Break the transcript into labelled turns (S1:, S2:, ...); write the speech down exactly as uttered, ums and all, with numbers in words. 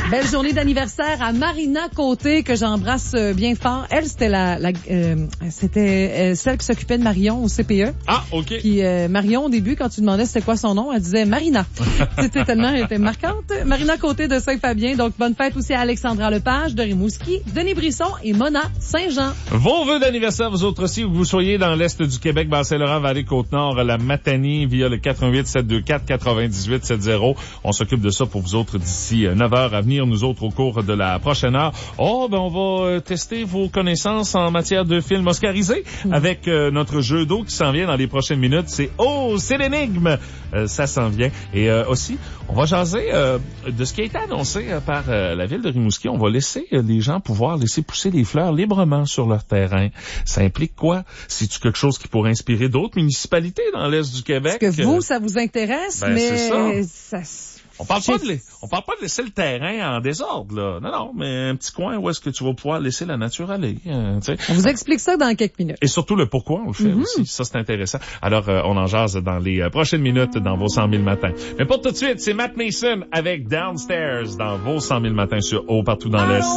S1: Belle journée d'anniversaire à Marina Côté, que j'embrasse bien fort. Elle, c'était la, la euh, c'était euh, celle qui s'occupait de Marion au C P E.
S2: Ah, OK.
S1: Puis euh, Marion, au début, quand tu demandais c'était quoi son nom, elle disait Marina. C'était tellement, elle était marquante. Marina Côté de Saint-Fabien. Donc, bonne fête aussi à Alexandra Lepage de Rimouski, Denis Brisson et Mona Saint-Jean.
S2: Vos vœux d'anniversaire, vous autres aussi, où que vous soyez dans l'Est du Québec, Bas-Saint-Laurent, Vallée-Côte-Nord, la Matanie, via le quatre un huit, sept deux quatre, neuf huit sept zéro. On s'occupe de ça pour vous autres d'ici neuf heures à venir, nous autres, au cours de la prochaine heure. Oh, ben, on va euh, tester vos connaissances en matière de films oscarisés mmh. avec euh, notre jeu d'eau qui s'en vient dans les prochaines minutes. C'est Oh, c'est l'énigme! Euh, ça s'en vient. Et euh, aussi, on va jaser euh, de ce qui a été annoncé euh, par euh, la ville de Rimouski. On va laisser euh, les gens pouvoir laisser pousser les fleurs librement sur leur terrain. Ça implique quoi? C'est-tu quelque chose qui pourrait inspirer d'autres municipalités dans l'Est du Québec?
S1: Est-ce que vous, ça vous intéresse?
S2: Ben,
S1: mais
S2: c'est ça.
S1: ça
S2: On parle pas de la... on parle pas de laisser le terrain en désordre, là. Non, non, mais un petit coin où est-ce que tu vas pouvoir laisser la nature aller, hein, tu sais.
S1: On vous explique ça dans quelques minutes.
S2: Et surtout le pourquoi on le fait mm-hmm. aussi. Ça, c'est intéressant. Alors, euh, on en jase dans les euh, prochaines minutes dans vos cent mille matins. Mais pour tout de suite, c'est Matt Mason avec Downstairs dans vos cent mille matins sur Haut partout dans l'Est.